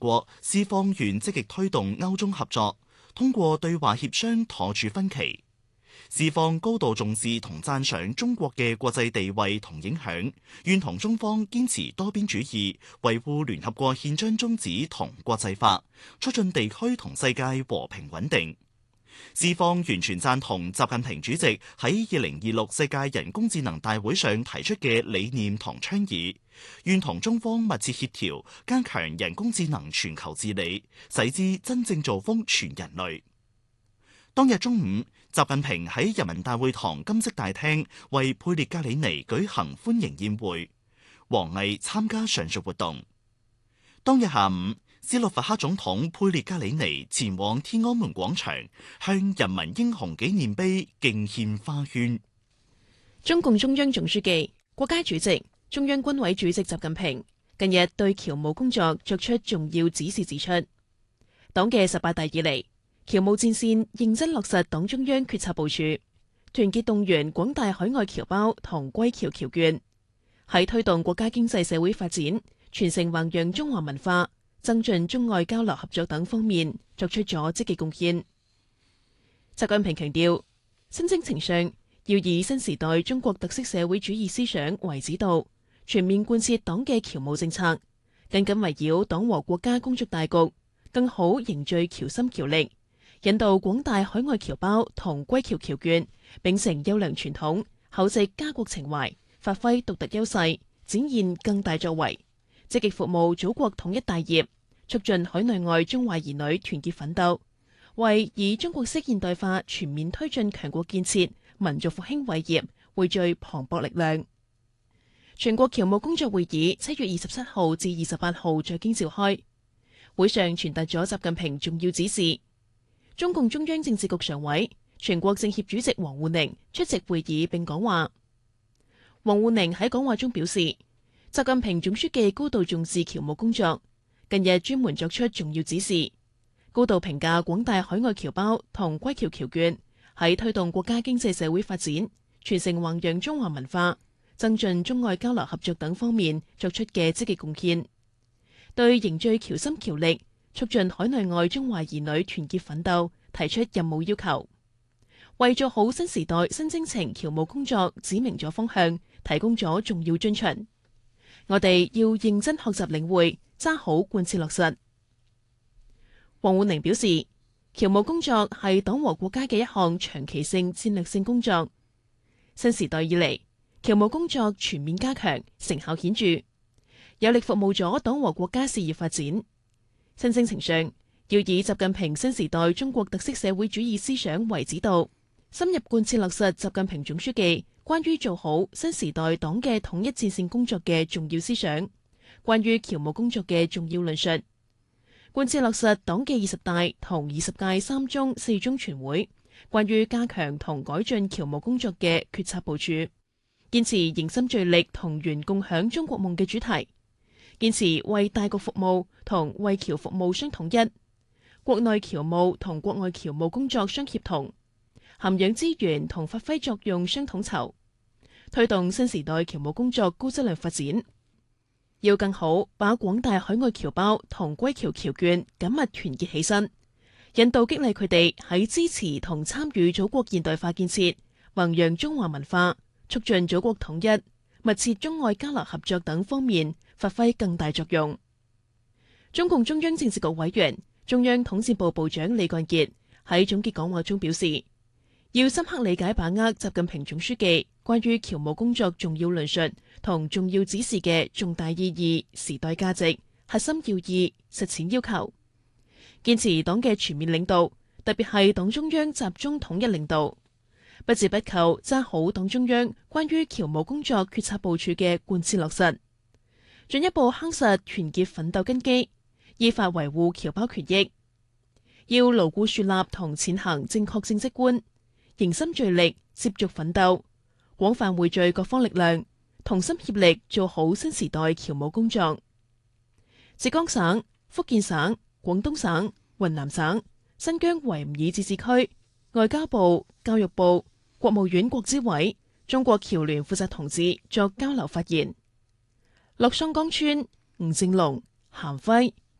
國施方願積極推動歐中合作，通過對話協商妥住分歧。施方高度重視同讚賞中國嘅國際地位同影響，願同中方堅持多邊主義，維護聯合國憲章宗旨同國際法，促進地區同世界和平穩定。施方完全贊同習近平主席喺2026世界人工智能大會上提出嘅理念同倡議，願同中方密切協調，加強人工智能全球治理，使之真正造福全人類。當日中午，習近平喺人民大會堂金色大廳為佩列格里尼舉行歡迎宴會，王毅參加上述活動。當日下午，斯洛伐克總統佩列格里尼前往天安門廣場，向人民英雄紀念碑敬獻花圈。 中共中央總書記、國家主席、中央軍委主席習近平近日對僑務工作作出重要指示，指出，黨嘅18大以嚟，僑務戰線認真落實黨中央決策部署，團結動員廣大海外僑胞同歸僑僑眷，喺推動國家經濟社會發展、傳承弘揚中華文化、增進中外交流合作等方面作出咗積極貢獻。習近平強調，新征程上要以新時代中國特色社會主義思想為指導，全面貫徹黨嘅僑務政策，緊緊圍繞黨和國家工作大局，更好凝聚僑心僑力，引導廣大海外僑胞同歸僑僑眷秉承優良傳統，厚植家國情懷，發揮獨特優勢，展現更大作為，積極服務祖國統一大業，促進海內外中華兒女團結奮鬥，為以中國式現代化全面推進強國建設、民族復興偉業匯聚磅礴力量。全國僑務工作會議7月27號至28號在京召開，會上傳達咗習近平重要指示。中共中央政治局常委、全國政協主席王滬寧出席會議並講話。王滬寧喺講話中表示，習近平總書記高度重視僑務工作，近日專門作出重要指示，高度評價廣大海外僑胞同歸僑僑眷喺推動國家經濟社會發展、傳承弘揚中華文化、增進中外交流合作等方面作出嘅積極貢獻，對凝聚僑心僑力、促進海內外中華兒女團結奮鬥提出任務要求，為做好新時代新征程僑務工作指明咗方向，提供咗重要遵循。我哋要認真學習領會，揸好貫徹落實。王滬寧表示，僑務工作係黨和國家嘅一項長期性戰略性工作。新時代以嚟，僑務工作全面加強，成效顯著，有力服務咗黨和國家事業發展。新征程上，要以習近平新時代中國特色社會主義思想為指導，深入貫徹落實習近平總書記關於做好新時代黨嘅統一戰線工作嘅重要思想，關於僑務工作嘅重要論述，貫徹落實黨嘅20大同20屆3中4中全會關於加強同改進僑務工作嘅決策部署，堅持凝心聚力同源共享中國夢嘅主題，堅持為大局服務同為僑服務相統一，國內僑務同國外僑務工作相協同，涵養資源同發揮作用相統籌，推動新時代僑務工作高質量發展。要更好把廣大海外僑胞同歸僑僑眷緊密團結起身，引導激勵佢哋喺支持同參與祖國現代化建設、弘揚中華文化、促進祖國統一、密切中外交流合作等方面發揮更大作用。中共中央政治局委員、中央統戰部部長李幹傑喺總結講話中表示，要深刻理解把握習近平總書記關於僑務工作重要論述同重要指示嘅重大意義、時代價值、核心要義、實踐要求，堅持黨嘅全面領導，特別係黨中央集中統一領導，不折不扣揸好黨中央關於僑務工作決策部署嘅貫徹落實，進一步夯實團結奮鬥根基，依法維護僑胞權益。要牢固樹立同踐行正確政績觀，凝心聚力，接續奮鬥，廣泛匯聚各方力量，同心協力做好新時代僑務工作。浙江省、福建省、廣東省、雲南省、新疆維吾爾自治區、外交部、教育部、國務院國資委、中國僑聯負責同志作交流發言。樂桑江村、吳正龍、韓輝、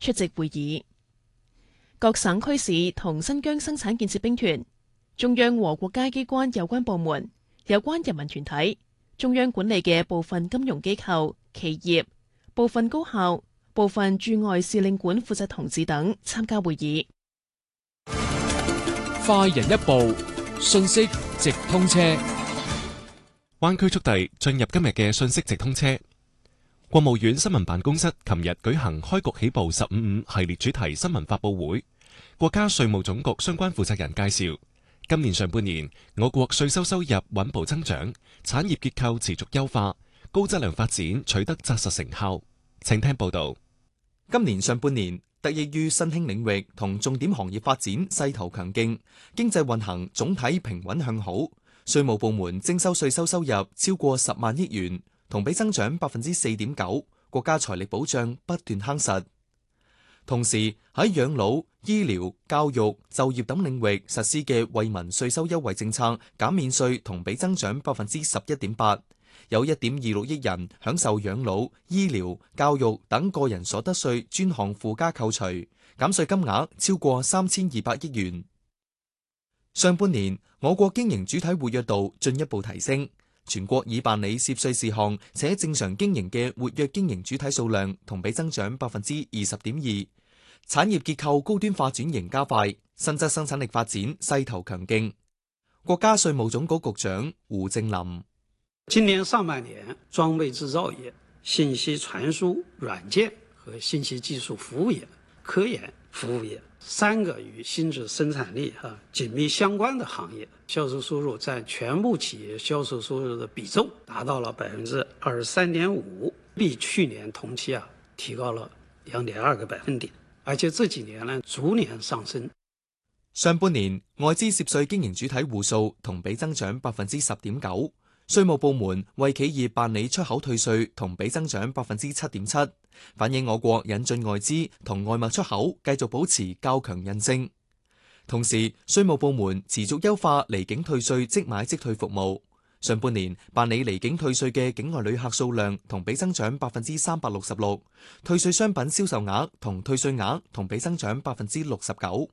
出席會議。各省區市同新疆生產建設兵團、中央和國家機關有關部門、有關人民團體、中央管理嘅部分金融機構、企業、部分高校、部分駐外使領館負責同志等參加會議。 快人一步，信息直通車。 灣區速遞進入今日嘅信息直通車。國務院新聞辦公室琴日舉行開局起步15/5系列主題新聞發佈會，國家稅務總局相關負責人介紹，今年上半年我國稅收入穩步增長，產業結構持續優化，高質量發展取得紮實成效。請聽報道。 今年上半年，得益於新興領域同重點行業發展勢頭強勁，經濟運行總體平穩向好。稅務部門徵收稅收收入超過10萬億元，同比增長4.9%，國家財力保障不斷夯實。同時喺養老、醫療、教育、就業等領域實施嘅惠民稅收優惠政策減免稅同比增長11.8%，有1.26億人享受養老、醫療、教育等個人所得稅專項附加扣除，減稅金額超過3200億元。上半年，我國經營主體活躍度進一步提升，全國已辦理涉稅事項且正常經營嘅活躍經營主體數量同比增長20.2%，產業結構高端化轉型加快，新質生產力發展勢頭強勁。國家稅務總局局長胡正林： 今年上半年，裝備製造業、信息傳輸軟件和信息技術服務業、科研服務業3個與新質生產力緊密相關的行業，銷售收入佔全部企業銷售收入的比重達到了23.5%，比去年同期提高了2.2個百分點，而且這幾年逐年上升。 上半年外資涉稅經營主體戶數同比增長10.9%，稅務部門為企業辦理出口退稅同比增長7.7%，反映我國引進外資同外貿出口繼續保持較強韌性。同時，稅務部門持續優化離境退稅即買即退服務。上半年辦理離境退稅嘅境外旅客數量同比增長366%，退稅商品銷售額同退稅額同比增長69%。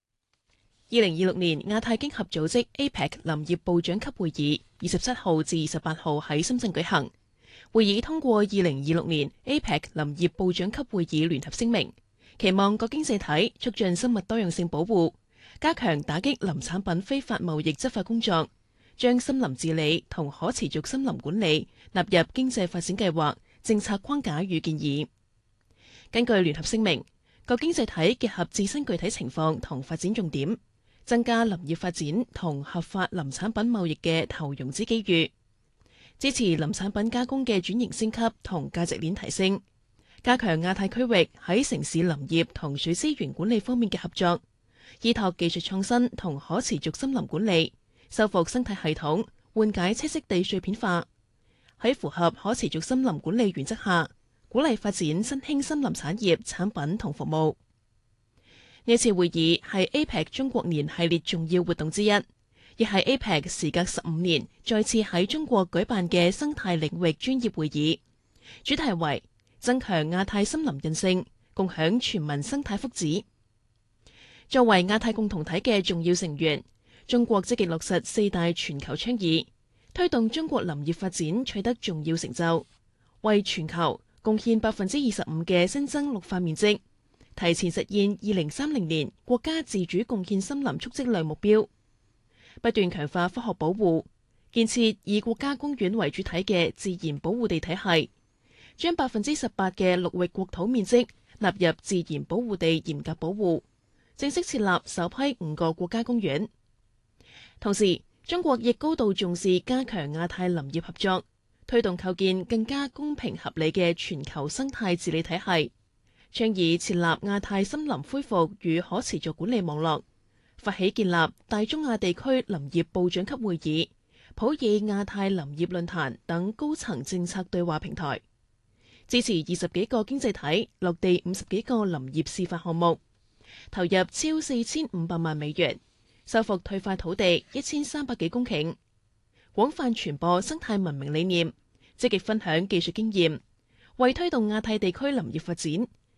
2026年亞太經合組織 APEC 林業部長級會議27號至28號喺深圳舉行。會議通過2026年 APEC 林業部長級會議聯合聲明，期望各經濟體促進生物多樣性保護，加強打擊林產品非法貿易執法工作，將森林治理同可持續森林管理納入經濟發展計劃、政策框架與建議。根據聯合聲明，各經濟體結合自身具體情況同發展重點，增加林業發展同合法林產品貿易嘅投融資機遇，支持林產品加工嘅轉型升級同價值鏈提升，加強亞太區域喺城市林業同水資源管理方面嘅合作，依託技術創新同可持續森林管理，修復生態系統，緩解棲息地碎片化。喺符合可持續森林管理原則下，鼓勵發展新興森林產業產品同服務。呢次會議係 APEC 中國年系列重要活動之一，亦係 APEC 時隔15年再次喺中國舉辦嘅生態領域專業會議，主題為增強亞太森林韌性，共享全民生態福祉。作為亞太共同體嘅重要成員，中國積極落實4大全球倡議，推動中國林業發展取得重要成就，為全球貢獻25%嘅新增綠化面積，提前實現2030年國家自主貢獻森林蓄積量目標，不斷強化科學保護，建設以國家公園為主體嘅自然保護地體系，將18%嘅陸域國土面積納入自然保護地嚴格保護，正式設立首批5個國家公園。同時，中國亦高度重視加強亞太林業合作，推動構建更加公平合理嘅全球生態治理體系。倡議設立亞太森林恢復與可持續管理網絡，發起建立大中亞地區林業部長級會議、普爾亞太林業論壇等高層政策對話平台，支持20幾個經濟體落地50幾個林業示範項目，投入超4500萬美元，修復退化土地1300幾公頃，廣泛傳播生態文明理念，積極分享技術經驗，為推動亞太地區林業發展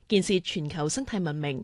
建設全球生態文明